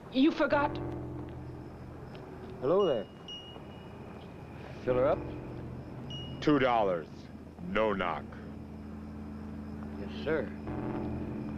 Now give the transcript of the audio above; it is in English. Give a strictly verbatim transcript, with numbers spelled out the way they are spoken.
You forgot? Hello there. Fill her up? Two dollars. No knock. Yes, sir.